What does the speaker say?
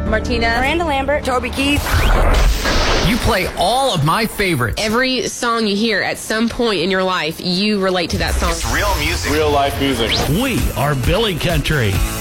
Martina. Miranda Lambert. Toby Keith. You play all of my favorites. Every song you hear at some point in your life, you relate to that song. It's real music. Real life music. We are Billy Country.